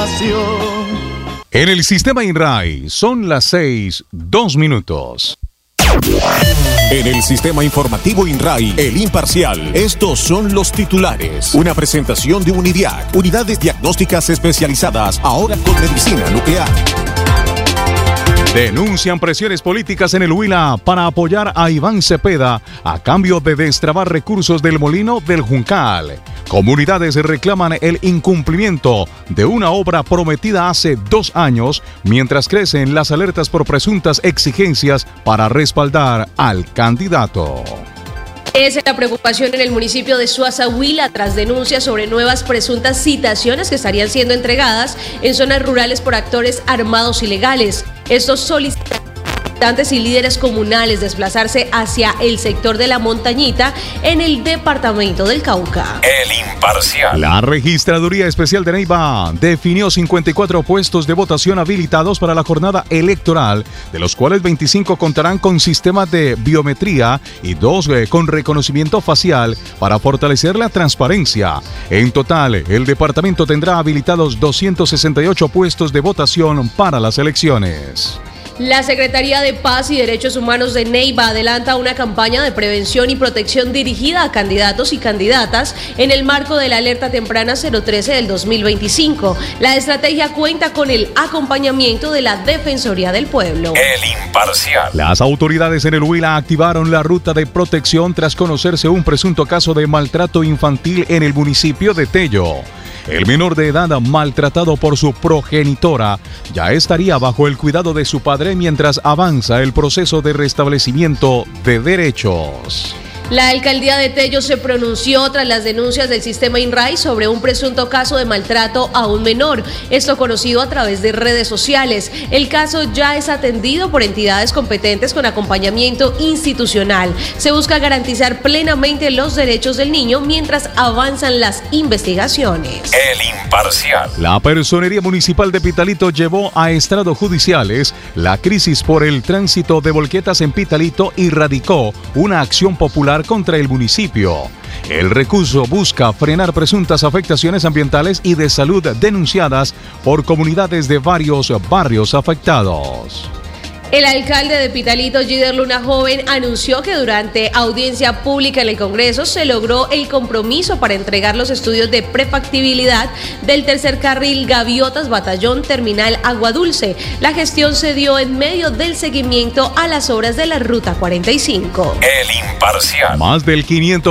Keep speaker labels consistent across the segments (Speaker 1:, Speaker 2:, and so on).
Speaker 1: pasión.
Speaker 2: En el sistema INRAI son las 6:02.
Speaker 3: En el sistema informativo INRAI, El Imparcial, estos son los titulares. Una presentación de Unidiac, unidades diagnósticas especializadas, ahora con medicina nuclear.
Speaker 2: Denuncian presiones políticas en el Huila para apoyar a Iván Cepeda a cambio de destrabar recursos del Molino del Juncal. Comunidades reclaman el incumplimiento de una obra prometida hace 2 años, mientras crecen las alertas por presuntas exigencias para respaldar al candidato.
Speaker 4: Es la preocupación en el municipio de Suaza, Huila, tras denuncias sobre nuevas presuntas citaciones que estarían siendo entregadas en zonas rurales por actores armados ilegales. Estos solicitantes y líderes comunales desplazarse hacia el sector de la Montañita en el departamento del Cauca.
Speaker 3: El Imparcial.
Speaker 2: La Registraduría Especial de Neiva definió 54 puestos de votación habilitados para la jornada electoral, de los cuales 25 contarán con sistemas de biometría y 2 con reconocimiento facial para fortalecer la transparencia. En total, el departamento tendrá habilitados 268 puestos de votación para las elecciones.
Speaker 4: La Secretaría de Paz y Derechos Humanos de Neiva adelanta una campaña de prevención y protección dirigida a candidatos y candidatas en el marco de la alerta temprana 013 del 2025. La estrategia cuenta con el acompañamiento de la Defensoría del Pueblo.
Speaker 3: El Imparcial.
Speaker 2: Las autoridades en el Huila activaron la ruta de protección tras conocerse un presunto caso de maltrato infantil en el municipio de Tello. El menor de edad maltratado por su progenitora ya estaría bajo el cuidado de su padre mientras avanza el proceso de restablecimiento de derechos.
Speaker 4: La alcaldía de Tello se pronunció tras las denuncias del sistema INRAI sobre un presunto caso de maltrato a un menor, esto conocido a través de redes sociales. El caso ya es atendido por entidades competentes con acompañamiento institucional. Se busca garantizar plenamente los derechos del niño mientras avanzan las investigaciones.
Speaker 3: El Imparcial.
Speaker 2: La Personería Municipal de Pitalito llevó a estrados judiciales la crisis por el tránsito de volquetas en Pitalito y radicó una acción popular contra el municipio. El recurso busca frenar presuntas afectaciones ambientales y de salud denunciadas por comunidades de varios barrios afectados.
Speaker 4: El alcalde de Pitalito, Gider Luna Joven, anunció que durante audiencia pública en el Congreso se logró el compromiso para entregar los estudios de prefactibilidad del tercer carril Gaviotas Batallón Terminal Agua Dulce. La gestión se dio en medio del seguimiento a las obras de la Ruta 45.
Speaker 3: El Imparcial.
Speaker 2: Más del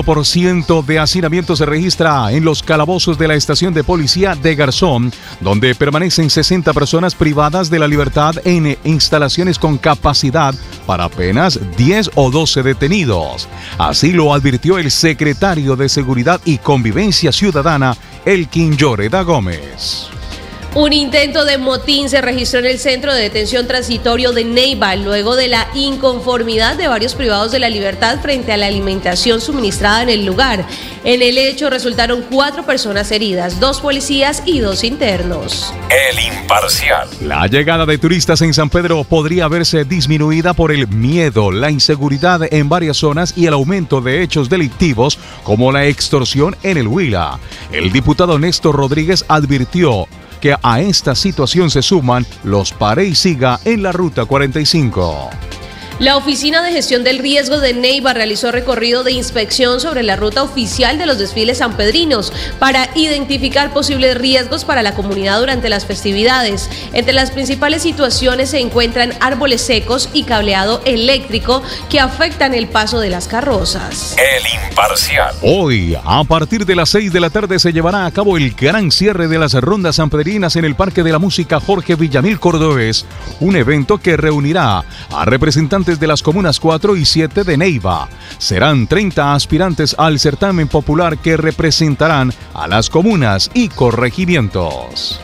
Speaker 2: 500% de hacinamiento se registra en los calabozos de la estación de policía de Garzón, donde permanecen 60 personas privadas de la libertad en instalaciones con capacidad para apenas 10 o 12 detenidos. Así lo advirtió el secretario de Seguridad y Convivencia Ciudadana, Elkin Lloreda Gómez.
Speaker 4: Un intento de motín se registró en el centro de detención transitorio de Neiva luego de la inconformidad de varios privados de la libertad frente a la alimentación suministrada en el lugar. En el hecho resultaron 4 personas heridas, 2 policías y 2 internos.
Speaker 3: El Imparcial.
Speaker 2: La llegada de turistas en San Pedro podría verse disminuida por el miedo, la inseguridad en varias zonas y el aumento de hechos delictivos como la extorsión en el Huila. El diputado Néstor Rodríguez advirtió que a esta situación se suman los pare y siga en la Ruta 45.
Speaker 4: La Oficina de Gestión del Riesgo de Neiva realizó recorrido de inspección sobre la ruta oficial de los desfiles sanpedrinos para identificar posibles riesgos para la comunidad durante las festividades. Entre las principales situaciones se encuentran árboles secos y cableado eléctrico que afectan el paso de las carrozas.
Speaker 3: El Imparcial.
Speaker 2: Hoy, a partir de las 6 de la tarde, se llevará a cabo el gran cierre de las rondas sanpedrinas en el Parque de la Música Jorge Villamil Cordobés, un evento que reunirá a representantes de las comunas 4 y 7 de Neiva. Serán 30 aspirantes al certamen popular que representarán a las comunas y corregimientos.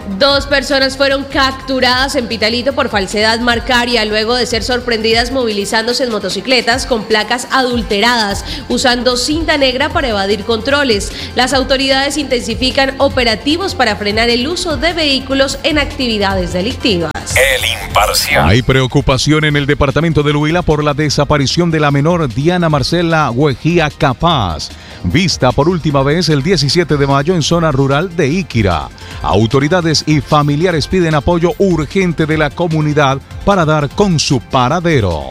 Speaker 4: 2 personas fueron capturadas en Pitalito por falsedad marcaria luego de ser sorprendidas movilizándose en motocicletas con placas adulteradas, usando cinta negra para evadir controles. Las autoridades intensifican operativos para frenar el uso de vehículos en actividades delictivas.
Speaker 3: El Imparcial.
Speaker 2: Hay preocupación en el departamento del Huila por la desaparición de la menor Diana Marcela Huejía Capaz. vista por última vez el 17 de mayo en zona rural de Iquira. Autoridades y familiares piden apoyo urgente de la comunidad para dar con su paradero.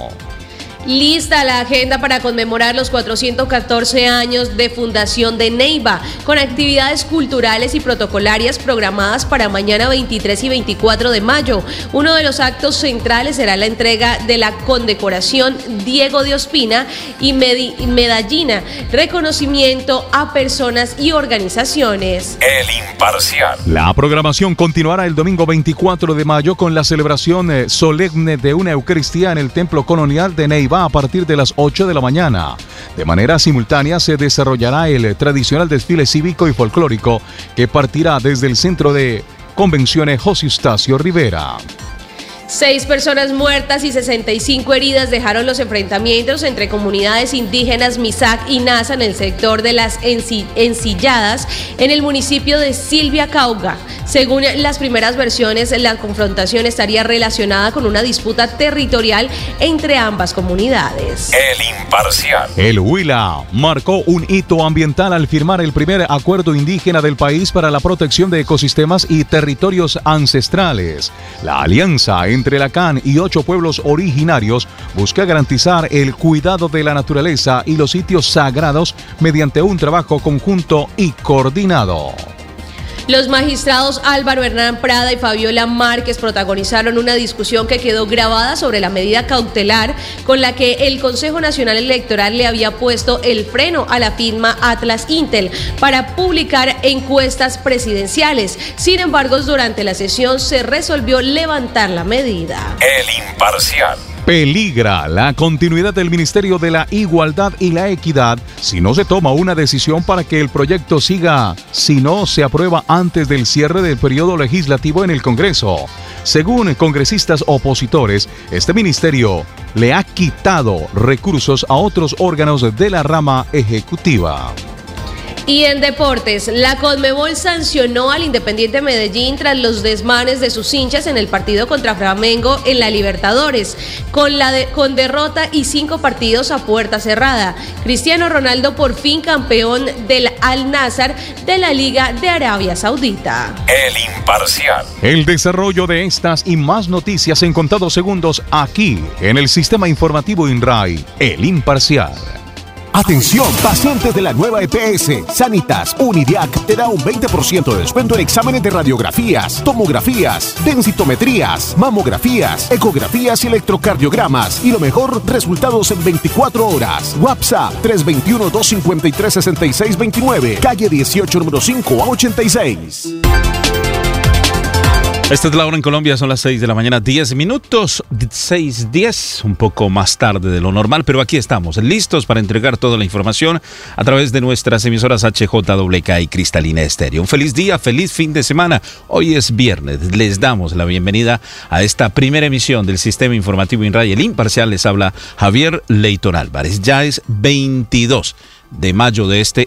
Speaker 4: Lista la agenda para conmemorar los 414 años de fundación de Neiva, con actividades culturales y protocolarias programadas para mañana 23 y 24 de mayo. Uno de los actos centrales será la entrega de la condecoración Diego de Ospina y medallina, reconocimiento a personas y organizaciones.
Speaker 3: El Imparcial.
Speaker 2: La programación continuará el domingo 24 de mayo con la celebración solemne de una Eucaristía en el Templo Colonial de Neiva a partir de las 8 de la mañana. De manera simultánea se desarrollará el tradicional desfile cívico y folclórico que partirá desde el Centro de Convenciones José Eustacio Rivera.
Speaker 4: 6 personas muertas y 65 heridas dejaron los enfrentamientos entre comunidades indígenas Misak y Nasa en el sector de las Ensilladas, en el municipio de Silvia Cauga. Según las primeras versiones, la confrontación estaría relacionada con una disputa territorial entre ambas comunidades.
Speaker 3: El Imparcial.
Speaker 2: El Huila marcó un hito ambiental al firmar el primer acuerdo indígena del país para la protección de ecosistemas y territorios ancestrales. La alianza entre la CAN y 8 pueblos originarios busca garantizar el cuidado de la naturaleza y los sitios sagrados mediante un trabajo conjunto y coordinado.
Speaker 4: Los magistrados Álvaro Hernán Prada y Fabiola Márquez protagonizaron una discusión que quedó grabada sobre la medida cautelar con la que el Consejo Nacional Electoral le había puesto el freno a la firma Atlas Intel para publicar encuestas presidenciales. Sin embargo, durante la sesión se resolvió levantar la medida.
Speaker 3: El Imparcial.
Speaker 2: Peligra la continuidad del Ministerio de la Igualdad y la Equidad si no se toma una decisión para que el proyecto siga, si no se aprueba antes del cierre del periodo legislativo en el Congreso. Según congresistas opositores, este ministerio le ha quitado recursos a otros órganos de la rama ejecutiva.
Speaker 4: Y en deportes, la Conmebol sancionó al Independiente Medellín tras los desmanes de sus hinchas en el partido contra Flamengo en la Libertadores, con derrota y 5 partidos a puerta cerrada. Cristiano Ronaldo por fin campeón del Al-Nassr de la Liga de Arabia Saudita.
Speaker 3: El Imparcial.
Speaker 2: El desarrollo de estas y más noticias en contados segundos aquí en el Sistema Informativo INRAI, El Imparcial.
Speaker 3: Atención, pacientes de la nueva EPS, Sanitas, Unidiac te da un 20% de descuento en exámenes de radiografías, tomografías, densitometrías, mamografías, ecografías y electrocardiogramas. Y lo mejor, resultados en 24 horas. WhatsApp 321-253-6629, calle 18, número 5 a 86.
Speaker 1: Esta es la hora en Colombia, son las 6 de la mañana, 10 minutos, 6:10, un poco más tarde de lo normal, pero aquí estamos, listos para entregar toda la información a través de nuestras emisoras HJWK y Cristalina Estéreo. Un feliz día, feliz fin de semana. Hoy es viernes, les damos la bienvenida a esta primera emisión del Sistema Informativo INRAI, El Imparcial. Les habla Javier Leyton Álvarez. Ya es 22 de mayo de este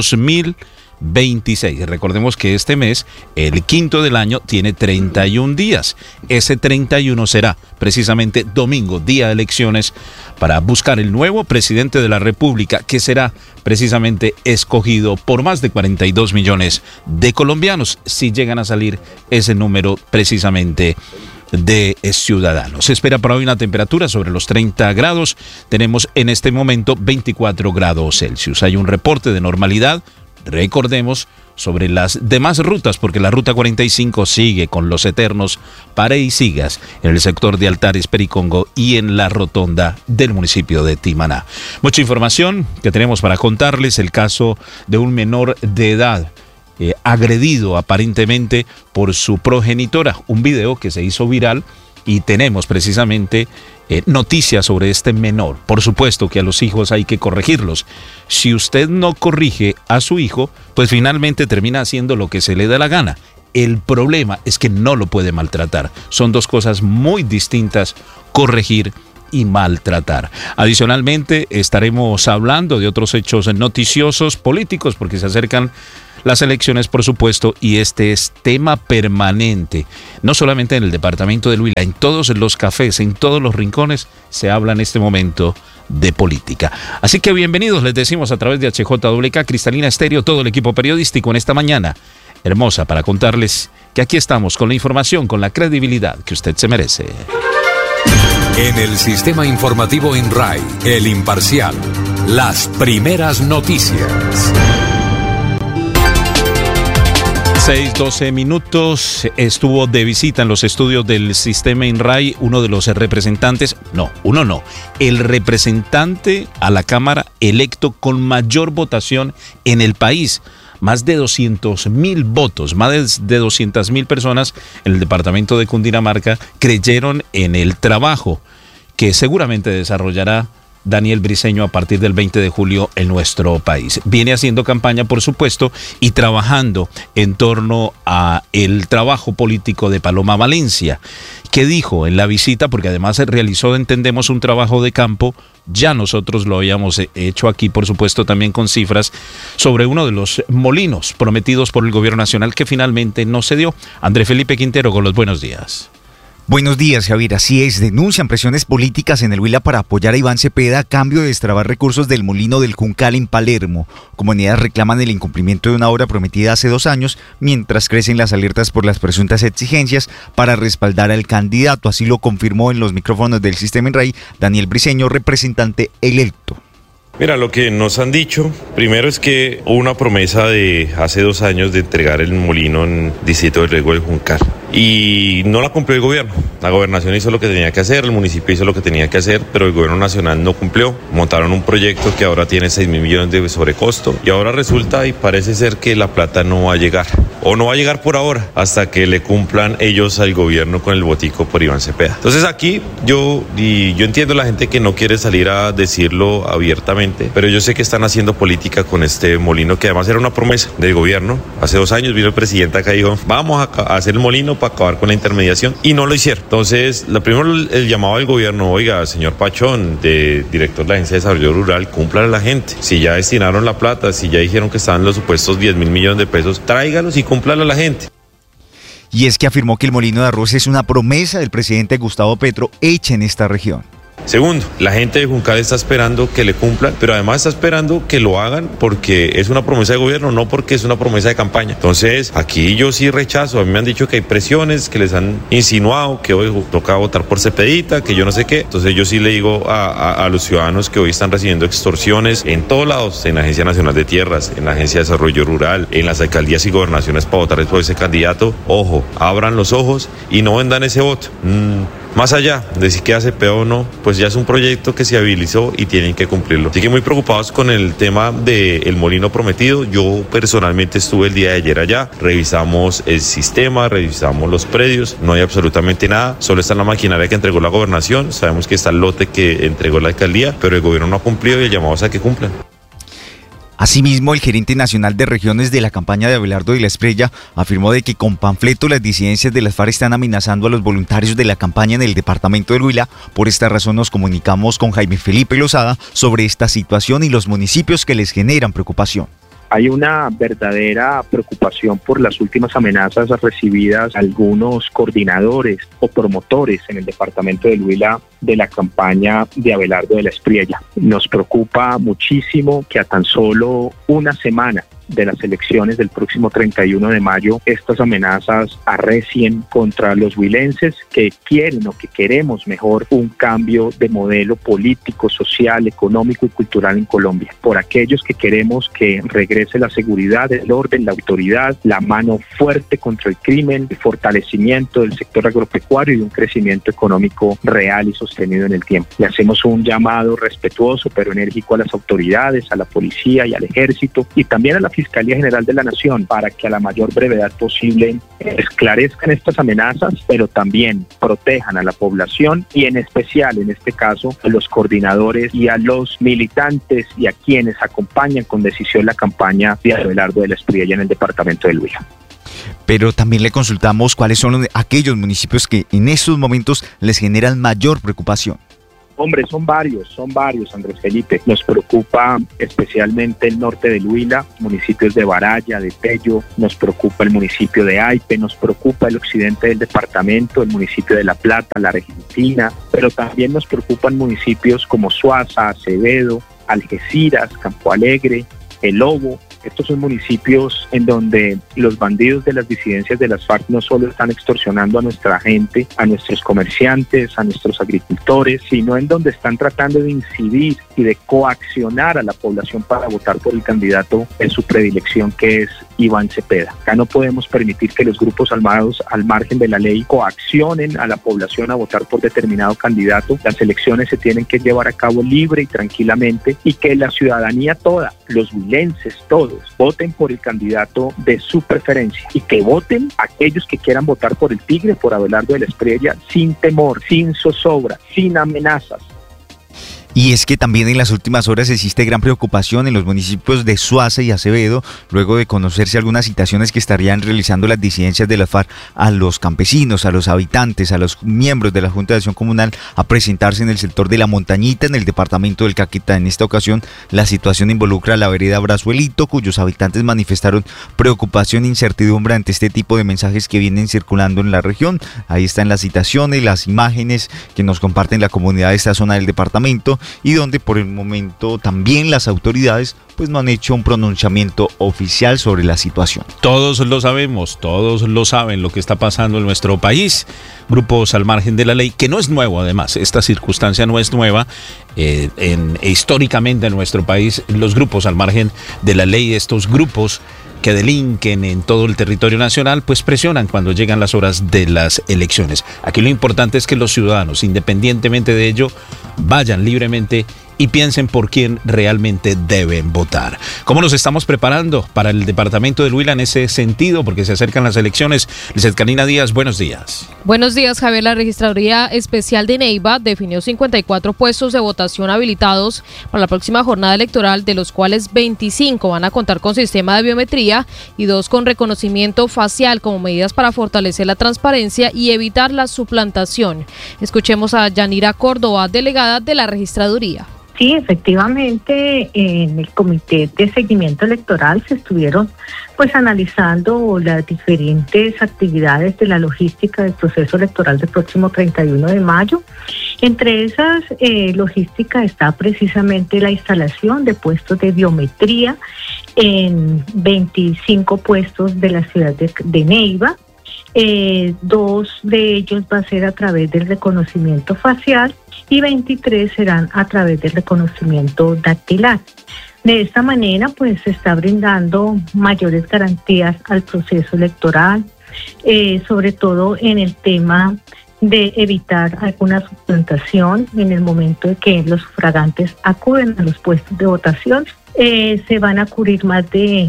Speaker 1: 2026. Recordemos que este mes, el quinto del año, tiene 31 días. Ese 31 será precisamente domingo, día de elecciones, para buscar el nuevo presidente de la República, que será precisamente escogido por más de 42 millones de colombianos, si llegan a salir ese número precisamente de ciudadanos. Se espera para hoy una temperatura sobre los 30 grados. Tenemos en este momento 24 grados Celsius. Hay un reporte de normalidad, recordemos, sobre las demás rutas, porque la ruta 45 sigue con los eternos pare y sigas en el sector de Altares, Pericongo y en la rotonda del municipio de Timaná. Mucha información que tenemos para contarles. El caso de un menor de edad agredido aparentemente por su progenitora, un video que se hizo viral y tenemos precisamente noticias sobre este menor. Por supuesto que a los hijos hay que corregirlos. Si usted no corrige a su hijo, pues finalmente termina haciendo lo que se le da la gana. El problema es que no lo puede maltratar. Son dos cosas muy distintas, corregir y maltratar. Adicionalmente, estaremos hablando de otros hechos noticiosos políticos, porque se acercan las elecciones, por supuesto, y este es tema permanente. No solamente en el departamento del Huila, en todos los cafés, en todos los rincones, se habla en este momento de política. Así que bienvenidos, les decimos a través de HJWK, Cristalina Estéreo, todo el equipo periodístico en esta mañana hermosa para contarles que aquí estamos con la información, con la credibilidad que usted se merece.
Speaker 5: En el sistema informativo INRAI, El Imparcial, las primeras noticias.
Speaker 1: 6:12 minutos, estuvo de visita en los estudios del sistema INRAI uno de los representantes, el representante a la Cámara electo con mayor votación en el país. Más de 200.000 votos, más de 200.000 personas en el departamento de Cundinamarca creyeron en el trabajo que seguramente desarrollará Daniel Briceño a partir del 20 de julio en nuestro país. Viene haciendo campaña, por supuesto, y trabajando en torno a el trabajo político de Paloma Valencia. ¿Qué dijo en la visita? Porque además se realizó, entendemos, un trabajo de campo. Ya nosotros lo habíamos hecho aquí, por supuesto, también con cifras sobre uno de los molinos prometidos por el gobierno nacional que finalmente no se dio. André Felipe Quintero con los buenos días.
Speaker 6: Buenos días, Javier. Así es, denuncian presiones políticas en el Huila para apoyar a Iván Cepeda a cambio de destrabar recursos del molino del Juncal en Palermo. Comunidades reclaman el incumplimiento de una obra prometida hace 2 años, mientras crecen las alertas por las presuntas exigencias para respaldar al candidato. Así lo confirmó en los micrófonos del sistema INRAI Daniel Briceño, representante electo.
Speaker 7: Mira, lo que nos han dicho, primero es que hubo una promesa de hace 2 años de entregar el molino en distrito de riego del Juncal y no la cumplió el gobierno. La gobernación hizo lo que tenía que hacer, el municipio hizo lo que tenía que hacer, pero el gobierno nacional no cumplió. Montaron un proyecto que ahora tiene 6.000 millones de sobrecosto y ahora resulta y parece ser que la plata no va a llegar, o no va a llegar por ahora, hasta que le cumplan ellos al gobierno con el botico por Iván Cepeda. Entonces aquí yo entiendo a la gente que no quiere salir a decirlo abiertamente, pero yo sé que están haciendo política con este molino, que además era una promesa del gobierno. Hace 2 años vino el presidente acá y dijo, vamos a hacer el molino para acabar con la intermediación, y no lo hicieron. Entonces, primero el llamado al gobierno, oiga, señor Pachón, director de la Agencia de Desarrollo Rural, cúmplale a la gente. Si ya destinaron la plata, si ya dijeron que estaban los supuestos 10.000 millones de pesos, tráigalos y cúmplale a la gente.
Speaker 6: Y es que afirmó que el molino de arroz es una promesa del presidente Gustavo Petro hecha en esta región.
Speaker 7: Segundo, la gente de Juncal está esperando que le cumplan, pero además está esperando que lo hagan porque es una promesa de gobierno, no porque es una promesa de campaña. Entonces, aquí yo sí rechazo. A mí me han dicho que hay presiones, que les han insinuado que hoy toca votar por Cepedita, que yo no sé qué. Entonces, yo sí le digo a los ciudadanos que hoy están recibiendo extorsiones en todos lados, en la Agencia Nacional de Tierras, en la Agencia de Desarrollo Rural, en las alcaldías y gobernaciones para votar por ese candidato. Ojo, abran los ojos y no vendan ese voto. Más allá de si queda Cepeda o no, pues ya es un proyecto que se habilizó y tienen que cumplirlo. Así que muy preocupados con el tema del molino prometido. Yo personalmente estuve el día de ayer allá, revisamos el sistema, revisamos los predios, no hay absolutamente nada, solo está la maquinaria que entregó la gobernación, sabemos que está el lote que entregó la alcaldía, pero el gobierno no ha cumplido y el llamado es a que cumplan.
Speaker 6: Asimismo, el gerente nacional de regiones de la campaña de Abelardo de la Espriella afirmó de que con panfleto las disidencias de las FARC están amenazando a los voluntarios de la campaña en el departamento del Huila. Por esta razón nos comunicamos con Jaime Felipe Lozada sobre esta situación y los municipios que les generan preocupación.
Speaker 8: Hay una verdadera preocupación por las últimas amenazas recibidas algunos coordinadores o promotores en el departamento del Huila de la campaña de Abelardo de la Espriella. Nos preocupa muchísimo que a tan solo una semana de las elecciones del próximo 31 de mayo, estas amenazas arrecien contra los huilenses que quieren o que queremos mejor un cambio de modelo político, social, económico y cultural en Colombia. Por aquellos que queremos que regrese la seguridad, el orden, la autoridad, la mano fuerte contra el crimen, el fortalecimiento del sector agropecuario y un crecimiento económico real y sostenido en el tiempo. Le hacemos un llamado respetuoso pero enérgico a las autoridades, a la policía y al ejército y también a la Fiscalía General de la Nación para que a la mayor brevedad posible esclarezcan estas amenazas, pero también protejan a la población y en especial, en este caso, a los coordinadores y a los militantes y a quienes acompañan con decisión la campaña de Abelardo de la Espriella en el departamento del Huila.
Speaker 6: Pero también le consultamos cuáles son aquellos municipios que en estos momentos les generan mayor preocupación.
Speaker 8: Hombre, son varios, Andrés Felipe. Nos preocupa especialmente el norte del Huila, municipios de Baraya, de Tello, nos preocupa el municipio de Aipe, nos preocupa el occidente del departamento, el municipio de La Plata, la Argentina, pero también nos preocupan municipios como Suaza, Acevedo, Algeciras, Campo Alegre, El Lobo. Estos son municipios en donde los bandidos de las disidencias de las FARC no solo están extorsionando a nuestra gente, a nuestros comerciantes, a nuestros agricultores, sino en donde están tratando de incidir y de coaccionar a la población para votar por el candidato en su predilección, que es Iván Cepeda. Acá no podemos permitir que los grupos armados, al margen de la ley, coaccionen a la población a votar por determinado candidato. Las elecciones se tienen que llevar a cabo libre y tranquilamente, y que la ciudadanía toda, los huilenses todos, voten por el candidato de su preferencia, y que voten aquellos que quieran votar por el Tigre, por Abelardo de la Espriella, sin temor, sin zozobra, sin amenazas.
Speaker 6: Y es que también en las últimas horas existe gran preocupación en los municipios de Suaza y Acevedo, luego de conocerse algunas citaciones que estarían realizando las disidencias de la FARC a los campesinos, a los habitantes, a los miembros de la Junta de Acción Comunal a presentarse en el sector de La Montañita, en el departamento del Caquetá. En esta ocasión, la situación involucra a la vereda Brazuelito, cuyos habitantes manifestaron preocupación e incertidumbre ante este tipo de mensajes que vienen circulando en la región. Ahí están las citaciones, las imágenes que nos comparten la comunidad de esta zona del departamento, y donde por el momento también las autoridades pues no han hecho un pronunciamiento oficial sobre la situación.
Speaker 1: Todos lo sabemos, todos lo saben lo que está pasando en nuestro país. Grupos al margen de la ley, que no es nuevo además, esta circunstancia no es nueva. Históricamente en nuestro país, los grupos al margen de la ley, estos grupos que delinquen en todo el territorio nacional, pues presionan cuando llegan las horas de las elecciones. Aquí lo importante es que los ciudadanos, independientemente de ello, vayan libremente y piensen por quién realmente deben votar. ¿Cómo nos estamos preparando para el departamento del Huila en ese sentido? Porque se acercan las elecciones. Lizeth Carolina Díaz, buenos días.
Speaker 4: Buenos días, Javier. La Registraduría Especial de Neiva definió 54 puestos de votación habilitados para la próxima jornada electoral, de los cuales 25 van a contar con sistema de biometría y 2 con reconocimiento facial, como medidas para fortalecer la transparencia y evitar la suplantación. Escuchemos a Yanira Córdoba, delegada de la Registraduría.
Speaker 9: Sí, efectivamente, en el Comité de Seguimiento Electoral se estuvieron analizando las diferentes actividades de la logística del proceso electoral del próximo 31 de mayo. Entre esas logística está precisamente la instalación de puestos de biometría en 25 puestos de la ciudad de Neiva. 2 de ellos va a ser a través del reconocimiento facial y 23 serán a través del reconocimiento dactilar. De esta manera, se está brindando mayores garantías al proceso electoral, sobre todo en el tema de evitar alguna suplantación en el momento de que los sufragantes acuden a los puestos de votación. Se van a cubrir más de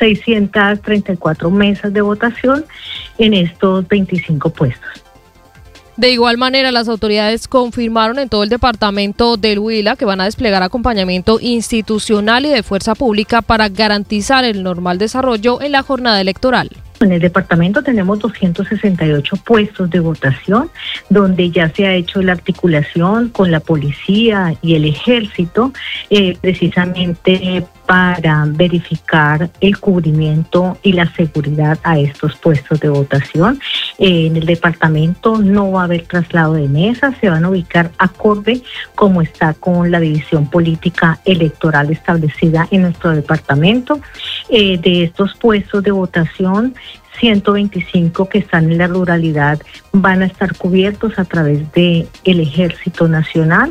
Speaker 9: 634 mesas de votación en estos 25 puestos.
Speaker 4: De igual manera, las autoridades confirmaron en todo el departamento del Huila que van a desplegar acompañamiento institucional y de fuerza pública para garantizar el normal desarrollo en la jornada electoral.
Speaker 9: En el departamento tenemos 268 puestos de votación, donde ya se ha hecho la articulación con la policía y el ejército, precisamente para verificar el cubrimiento y la seguridad a estos puestos de votación. En el departamento no va a haber traslado de mesas, se van a ubicar acorde como está con la división política electoral establecida en nuestro departamento. De estos puestos de votación, 125 que están en la ruralidad van a estar cubiertos a través del Ejército Nacional,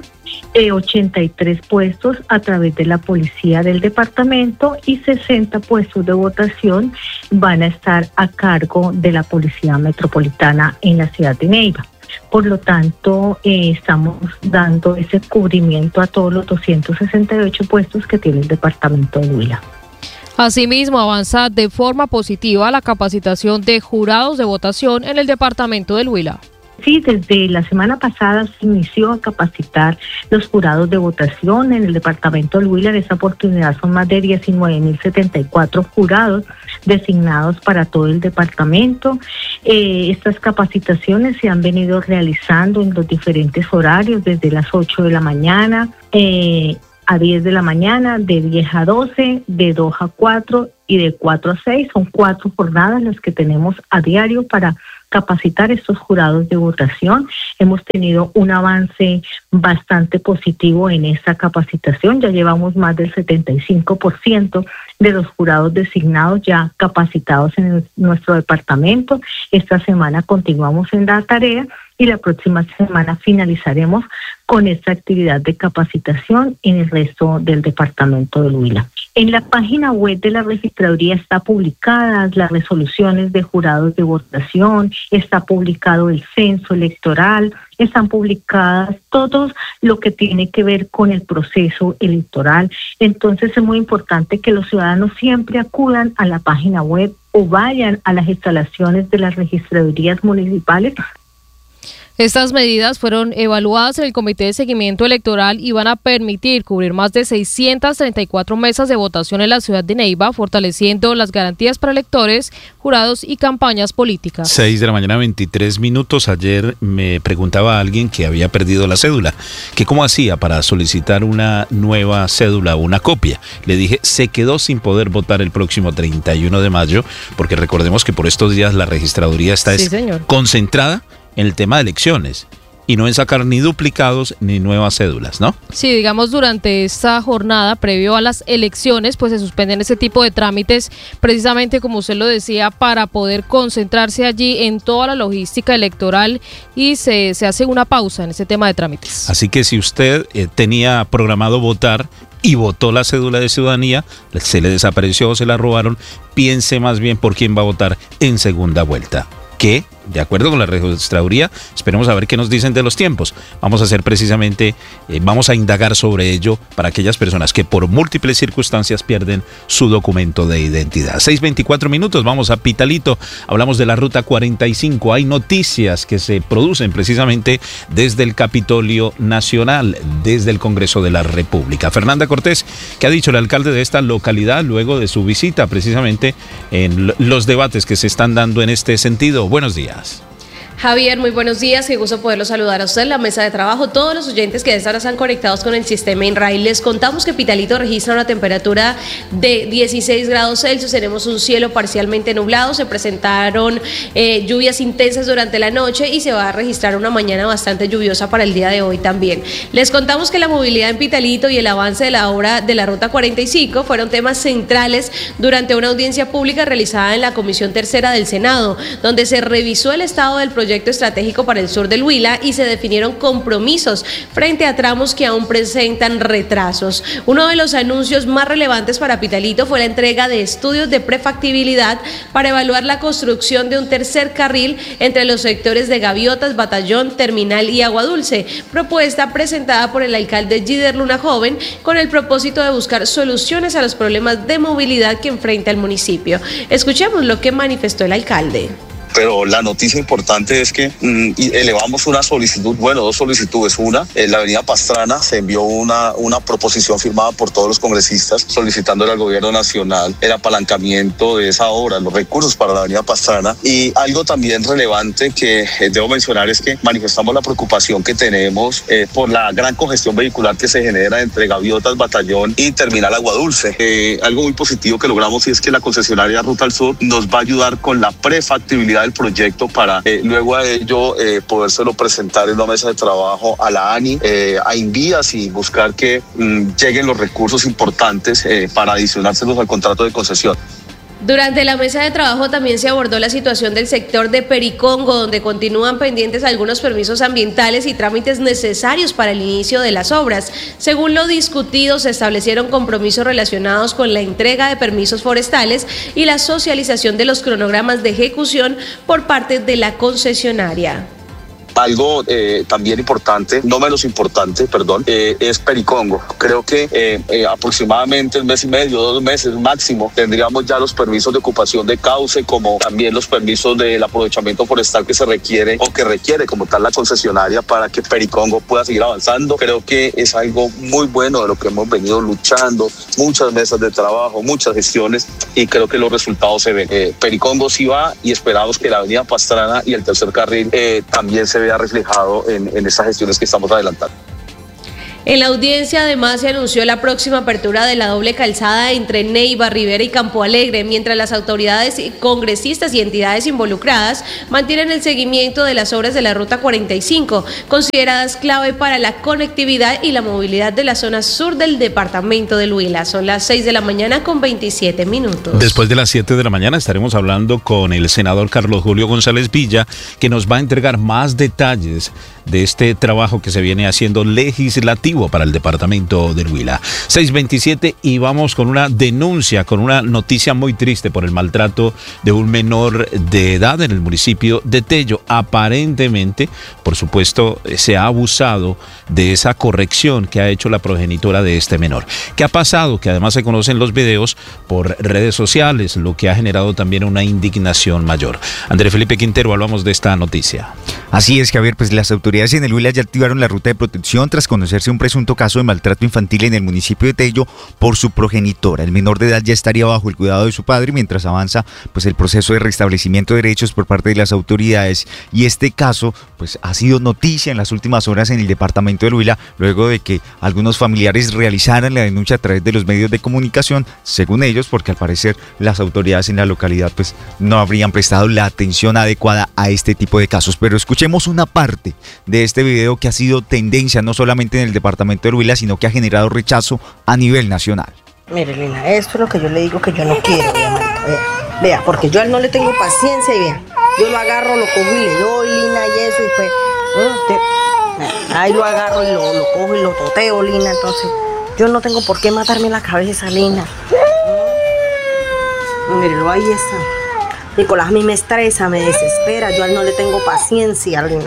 Speaker 9: 83 puestos a través de la Policía del Departamento y 60 puestos de votación van a estar a cargo de la Policía Metropolitana en la ciudad de Neiva. Por lo tanto, estamos dando ese cubrimiento a todos los 268 puestos que tiene el departamento de Huila.
Speaker 4: Asimismo, avanza de forma positiva la capacitación de jurados de votación en el departamento del Huila.
Speaker 9: Sí, desde la semana pasada se inició a capacitar los jurados de votación en el departamento del Huila. En esta oportunidad son más de 19.074 jurados designados para todo el departamento. Estas capacitaciones se han venido realizando en los diferentes horarios, desde las 8 de la mañana a 10 de la mañana, de 10 a 12, de 2 a 4 y de 4 a 6. Son 4 jornadas las que tenemos a diario para capacitar estos jurados de votación. Hemos tenido un avance bastante positivo en esta capacitación. Ya llevamos más del 75% de los jurados designados ya capacitados en nuestro departamento. Esta semana continuamos en la tarea y la próxima semana finalizaremos con esta actividad de capacitación en el resto del departamento del Huila. En la página web de la registraduría está publicadas las resoluciones de jurados de votación, está publicado el censo electoral, están publicadas todo lo que tiene que ver con el proceso electoral. Entonces es muy importante que los ciudadanos siempre acudan a la página web o vayan a las instalaciones de las registradurías municipales.
Speaker 10: Estas medidas fueron evaluadas en el Comité de Seguimiento Electoral y van a permitir cubrir más de 634 mesas de votación en la ciudad de Neiva, fortaleciendo las garantías para electores, jurados y campañas políticas.
Speaker 1: 6 de la mañana, 23 minutos. Ayer me preguntaba a alguien que había perdido la cédula, que cómo hacía para solicitar una nueva cédula o una copia. Le dije, se quedó sin poder votar el próximo 31 de mayo, porque recordemos que por estos días la registraduría está concentrada en el tema de elecciones y no en sacar ni duplicados ni nuevas cédulas, ¿no?
Speaker 10: Sí, digamos, durante esta jornada previo a las elecciones, pues se suspenden ese tipo de trámites, precisamente como usted lo decía, para poder concentrarse allí en toda la logística electoral y se hace una pausa en ese tema de trámites.
Speaker 1: Así que si usted tenía programado votar y votó la cédula de ciudadanía, se le desapareció o se la robaron, piense más bien por quién va a votar en segunda vuelta. Que, de acuerdo con la registraduría, esperemos a ver qué nos dicen de los tiempos. Vamos a hacer precisamente, vamos a indagar sobre ello para aquellas personas que por múltiples circunstancias pierden su documento de identidad. 6:24 minutos, vamos a Pitalito, hablamos de la Ruta 45. Hay noticias que se producen precisamente desde el Capitolio Nacional, desde el Congreso de la República. Fernanda Cortés, ¿qué ha dicho el alcalde de esta localidad luego de su visita precisamente en los debates que se están dando en este sentido? Buenos días.
Speaker 4: Javier, muy buenos días, qué gusto poderlo saludar a usted en la mesa de trabajo, todos los oyentes que a esta hora están conectados con el sistema INRAI. Les contamos que Pitalito registra una temperatura de 16 grados Celsius, tenemos un cielo parcialmente nublado, se presentaron lluvias intensas durante la noche y se va a registrar una mañana bastante lluviosa para el día de hoy también. Les contamos que la movilidad en Pitalito y el avance de la obra de la Ruta 45 fueron temas centrales durante una audiencia pública realizada en la Comisión Tercera del Senado, donde se revisó el estado del proyecto estratégico para el sur del Huila y se definieron compromisos frente a tramos que aún presentan retrasos. Uno de los anuncios más relevantes para Pitalito fue la entrega de estudios de prefactibilidad para evaluar la construcción de un tercer carril entre los sectores de Gaviotas, Batallón, Terminal y Agua Dulce, propuesta presentada por el alcalde Gider Luna Joven con el propósito de buscar soluciones a los problemas de movilidad que enfrenta el municipio. Escuchemos lo que manifestó el alcalde.
Speaker 11: Pero la noticia importante es que elevamos una solicitud, bueno, 2 solicitudes. Una, en la avenida Pastrana se envió una proposición firmada por todos los congresistas solicitándole al gobierno nacional el apalancamiento de esa obra, los recursos para la avenida Pastrana. Y algo también relevante que debo mencionar es que manifestamos la preocupación que tenemos por la gran congestión vehicular que se genera entre Gaviotas, Batallón y Terminal Agua Dulce. Algo muy positivo que logramos y es que la concesionaria Ruta al Sur nos va a ayudar con la prefactibilidad del proyecto para luego a ello podérselo presentar en una mesa de trabajo a la ANI, a Invías y buscar que lleguen los recursos importantes para adicionárselos al contrato de concesión.
Speaker 4: Durante la mesa de trabajo también se abordó la situación del sector de Pericongo, donde continúan pendientes algunos permisos ambientales y trámites necesarios para el inicio de las obras. Según lo discutido, se establecieron compromisos relacionados con la entrega de permisos forestales y la socialización de los cronogramas de ejecución por parte de la concesionaria.
Speaker 11: Algo también importante, no menos importante, es Pericongo. Creo que aproximadamente un mes y medio, 2 meses máximo, tendríamos ya los permisos de ocupación de cauce, como también los permisos del aprovechamiento forestal que se requiere o que requiere como tal la concesionaria para que Pericongo pueda seguir avanzando. Creo que es algo muy bueno de lo que hemos venido luchando, muchas mesas de trabajo, muchas gestiones, y creo que los resultados se ven. Pericongo sí va, y esperamos que la avenida Pastrana y el tercer carril también se vea reflejado en estas gestiones que estamos adelantando.
Speaker 4: En la audiencia además se anunció la próxima apertura de la doble calzada entre Neiva, Rivera y Campo Alegre, mientras las autoridades, congresistas y entidades involucradas mantienen el seguimiento de las obras de la Ruta 45, consideradas clave para la conectividad y la movilidad de la zona sur del departamento del Huila. Son las 6 de la mañana con 27 minutos.
Speaker 1: Después de las 7 de la mañana estaremos hablando con el senador Carlos Julio González Villa, que nos va a entregar más detalles de este trabajo que se viene haciendo legislativo para el departamento del Huila. 6:27, y vamos con una denuncia, con una noticia muy triste por el maltrato de un menor de edad en el municipio de Tello. Aparentemente, por supuesto, se ha abusado de esa corrección que ha hecho la progenitora de este menor. ¿Qué ha pasado? Que además se conocen los videos por redes sociales, lo que ha generado también una indignación mayor. André Felipe Quintero, hablamos de esta noticia.
Speaker 6: Así es, Javier, pues las autoridades en el Huila ya activaron la ruta de protección tras conocerse un presunto caso de maltrato infantil en el municipio de Tello por su progenitora. El menor de edad ya estaría bajo el cuidado de su padre mientras avanza pues el proceso de restablecimiento de derechos por parte de las autoridades, y este caso pues ha sido noticia en las últimas horas en el departamento del Huila, luego de que algunos familiares realizaran la denuncia a través de los medios de comunicación, según ellos, porque al parecer las autoridades en la localidad pues no habrían prestado la atención adecuada a este tipo de casos. Pero escuchemos una parte de este video que ha sido tendencia no solamente en el departamento del Huila, sino que ha generado rechazo a nivel nacional.
Speaker 12: Mire, Lina, esto es lo que yo le digo que yo no quiero, vea, porque yo a él no le tengo paciencia, y vea, yo lo agarro, lo cojo y le doy, Lina, y eso, y pues, ahí lo agarro y lo cojo y lo toteo, Lina, entonces, yo no tengo por qué matarme la cabeza, Lina. Mírelo, ahí está. Nicolás a mí me estresa, me desespera, yo a él no le tengo paciencia, Lina.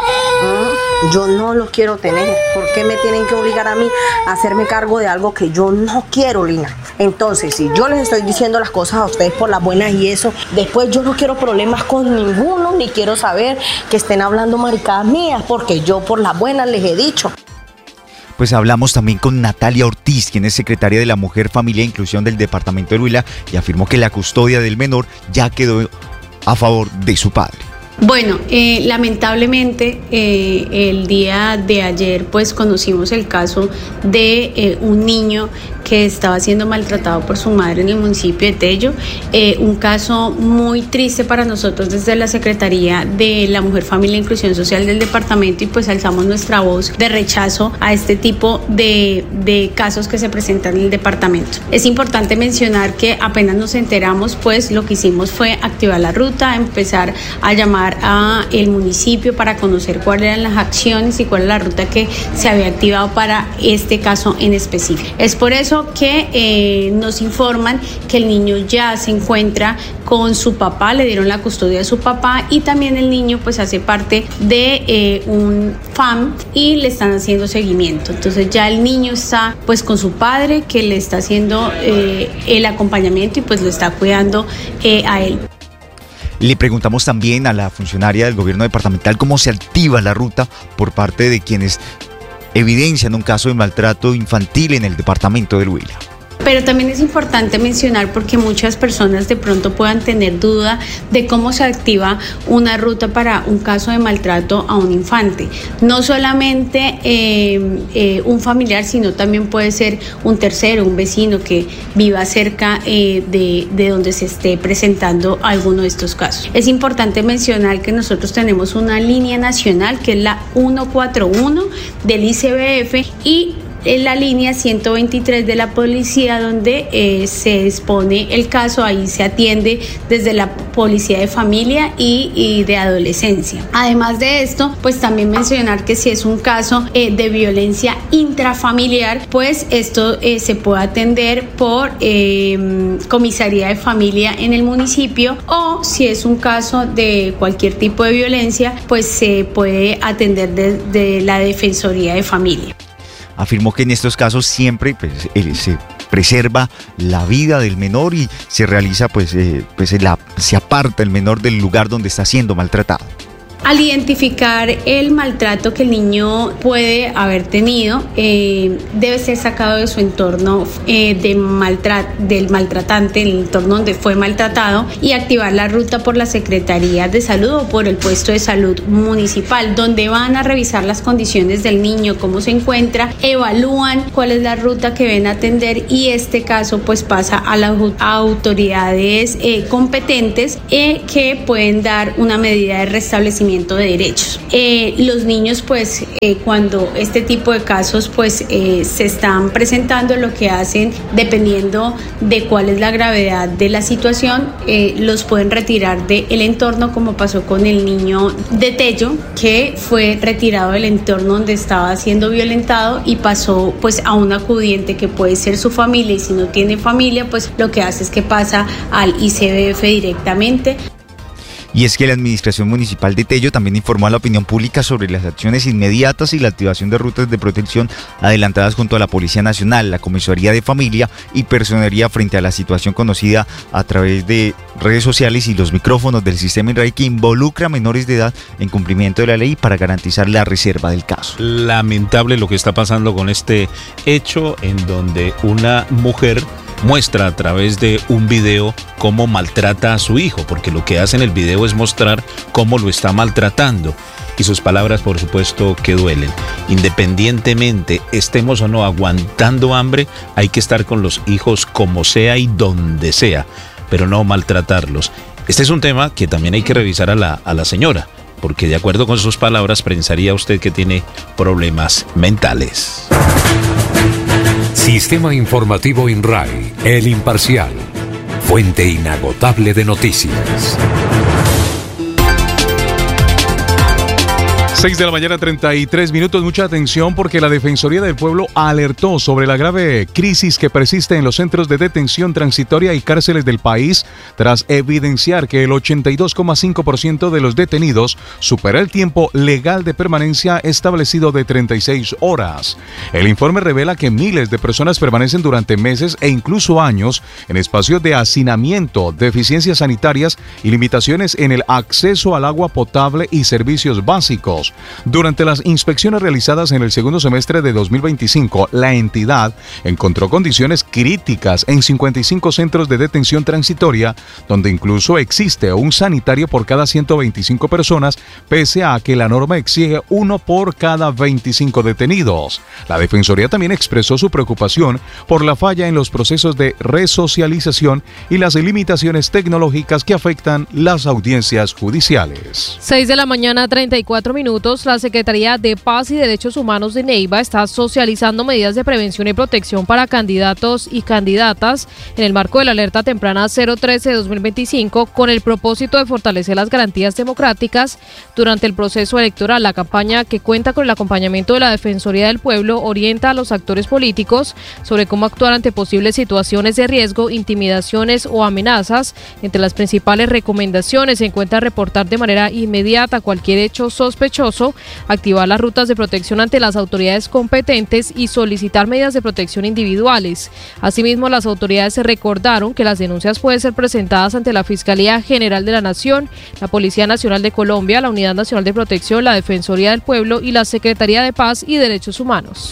Speaker 12: Yo no lo quiero tener. ¿Por qué me tienen que obligar a mí a hacerme cargo de algo que yo no quiero, Lina? Entonces, si yo les estoy diciendo las cosas a ustedes por las buenas y eso, después yo no quiero problemas con ninguno, ni quiero saber que estén hablando maricadas mías, porque yo por las buenas les he dicho.
Speaker 6: Pues hablamos también con Natalia Ortiz, quien es secretaria de la Mujer, Familia e Inclusión del departamento del Huila, y afirmó que la custodia del menor ya quedó a favor de su padre.
Speaker 13: Bueno, lamentablemente el día de ayer pues conocimos el caso de un niño que estaba siendo maltratado por su madre en el municipio de Tello, un caso muy triste para nosotros desde la Secretaría de la Mujer, Familia e Inclusión Social del departamento, y pues alzamos nuestra voz de rechazo a este tipo de casos que se presentan en el departamento. Es importante mencionar que apenas nos enteramos, pues lo que hicimos fue activar la ruta, empezar a llamar a el municipio para conocer cuáles eran las acciones y cuál era la ruta que se había activado para este caso en específico. Es por eso que nos informan que el niño ya se encuentra con su papá, le dieron la custodia de su papá, y también el niño pues hace parte de un FAM y le están haciendo seguimiento. Entonces ya el niño está pues con su padre, que le está haciendo el acompañamiento y pues lo está cuidando a él.
Speaker 6: Le preguntamos también a la funcionaria del gobierno departamental cómo se activa la ruta por parte de quienes evidencian un caso de maltrato infantil en el departamento del Huila.
Speaker 13: Pero también es importante mencionar, porque muchas personas de pronto puedan tener duda de cómo se activa una ruta para un caso de maltrato a un infante. No solamente un familiar, sino también puede ser un tercero, un vecino que viva cerca de donde se esté presentando alguno de estos casos. Es importante mencionar que nosotros tenemos una línea nacional que es la 141 del ICBF, y en la línea 123 de la policía, donde se expone el caso. Ahí se atiende desde la policía de familia y de adolescencia. Además de esto, pues también mencionar que si es un caso de violencia intrafamiliar, pues esto se puede atender por comisaría de familia en el municipio, o si es un caso de cualquier tipo de violencia, pues se puede atender desde la Defensoría de Familia.
Speaker 6: Afirmó que en estos casos siempre se preserva la vida del menor y se realiza se aparta el menor del lugar donde está siendo maltratado.
Speaker 13: Al identificar el maltrato que el niño puede haber tenido, debe ser sacado de su entorno del maltratante, el entorno donde fue maltratado, y activar la ruta por la Secretaría de Salud o por el puesto de salud municipal, donde van a revisar las condiciones del niño, cómo se encuentra, evalúan cuál es la ruta que deben atender, y este caso pues pasa a las autoridades competentes que pueden dar una medida de restablecimiento de derechos. Los niños pues cuando este tipo de casos pues se están presentando, lo que hacen, dependiendo de cuál es la gravedad de la situación, los pueden retirar del entorno, como pasó con el niño de Tello, que fue retirado del entorno donde estaba siendo violentado y pasó pues a un acudiente que puede ser su familia, y si no tiene familia pues lo que hace es que pasa al ICBF directamente.
Speaker 6: Y es que la Administración Municipal de Tello también informó a la opinión pública sobre las acciones inmediatas y la activación de rutas de protección adelantadas junto a la Policía Nacional, la Comisaría de Familia y Personería frente a la situación conocida a través de redes sociales y los micrófonos del sistema INRAI, que involucra a menores de edad en cumplimiento de la ley para garantizar la reserva del caso.
Speaker 1: Lamentable lo que está pasando con este hecho, en donde una mujer muestra a través de un video cómo maltrata a su hijo, porque lo que hace en el video es mostrar cómo lo está maltratando, y sus palabras por supuesto que duelen. Independientemente estemos o no aguantando hambre, hay que estar con los hijos como sea y donde sea, pero no maltratarlos. Este es un tema que también hay que revisar a la señora, porque de acuerdo con sus palabras pensaría usted que tiene problemas mentales.
Speaker 5: Sistema Informativo INRAI, El Imparcial, fuente inagotable de noticias.
Speaker 2: 6 de la mañana, 33 minutos. Mucha atención, porque la Defensoría del Pueblo alertó sobre la grave crisis que persiste en los centros de detención transitoria y cárceles del país, tras evidenciar que el 82,5% de los detenidos supera el tiempo legal de permanencia establecido de 36 horas. El informe revela que miles de personas permanecen durante meses e incluso años en espacios de hacinamiento, deficiencias sanitarias y limitaciones en el acceso al agua potable y servicios básicos. Durante las inspecciones realizadas en el segundo semestre de 2025, la entidad encontró condiciones críticas en 55 centros de detención transitoria, donde incluso existe un sanitario por cada 125 personas, pese a que la norma exige uno por cada 25 detenidos. La Defensoría también expresó su preocupación por la falla en los procesos de resocialización y las limitaciones tecnológicas que afectan las audiencias judiciales.
Speaker 10: 6 de la mañana, 34 minutos. La Secretaría de Paz y Derechos Humanos de Neiva está socializando medidas de prevención y protección para candidatos y candidatas en el marco de la alerta temprana 013-2025, con el propósito de fortalecer las garantías democráticas durante el proceso electoral. La campaña, que cuenta con el acompañamiento de la Defensoría del Pueblo, orienta a los actores políticos sobre cómo actuar ante posibles situaciones de riesgo, intimidaciones o amenazas. Entre las principales recomendaciones se encuentra reportar de manera inmediata cualquier hecho sospechoso, activar las rutas de protección ante las autoridades competentes y solicitar medidas de protección individuales. Asimismo, las autoridades recordaron que las denuncias pueden ser presentadas ante la Fiscalía General de la Nación, la Policía Nacional de Colombia, la Unidad Nacional de Protección, la Defensoría del Pueblo y la Secretaría de Paz y Derechos Humanos.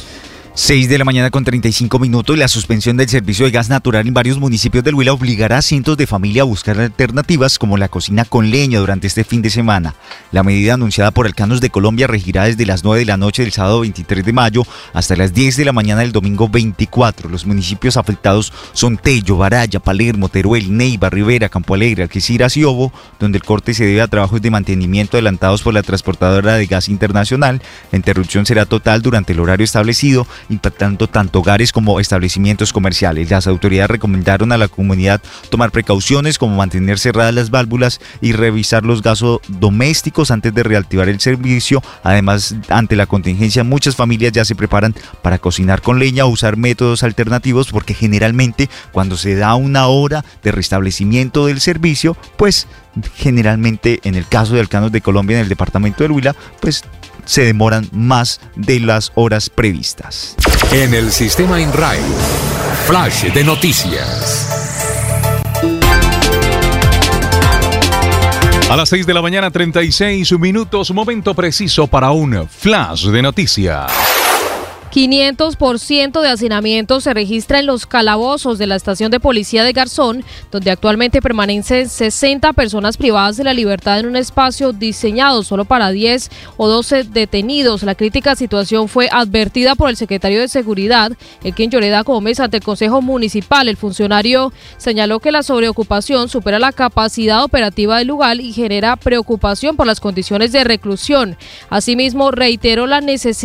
Speaker 6: 6 de la mañana con 35 minutos. La suspensión del servicio de gas natural en varios municipios del Huila obligará a cientos de familias a buscar alternativas como la cocina con leña durante este fin de semana. La medida anunciada por Alcanos de Colombia regirá desde las 9 de la noche del sábado 23 de mayo hasta las 10 de la mañana del domingo 24. Los municipios afectados son Tello, Baraya, Palermo, Teruel, Neiva, Rivera, Campo Alegre, Algeciras y Obo, donde el corte se debe a trabajos de mantenimiento adelantados por la transportadora de gas internacional. La interrupción será total durante el horario establecido impactando tanto hogares como establecimientos comerciales. Las autoridades recomendaron a la comunidad tomar precauciones como mantener cerradas las válvulas y revisar los gasos domésticos antes de reactivar el servicio. Además, ante la contingencia, muchas familias ya se preparan para cocinar con leña o usar métodos alternativos, porque generalmente cuando se da una hora de restablecimiento del servicio, pues generalmente en el caso de Alcanos de Colombia en el departamento del Huila, pues se demoran más de las horas previstas.
Speaker 5: En el sistema INRAE, flash de noticias.
Speaker 2: A las 6 de la mañana, 36 minutos, momento preciso para un flash de noticias.
Speaker 10: 500% de hacinamiento se registra en los calabozos de la estación de policía de Garzón, donde actualmente permanecen 60 personas privadas de la libertad en un espacio diseñado solo para 10 o 12 detenidos. La crítica situación fue advertida por el secretario de Seguridad, Elkin Lloreda Gómez, ante el Consejo Municipal. El funcionario señaló que la sobreocupación supera la capacidad operativa del lugar y genera preocupación por las condiciones de reclusión. Asimismo, reiteró la necesidad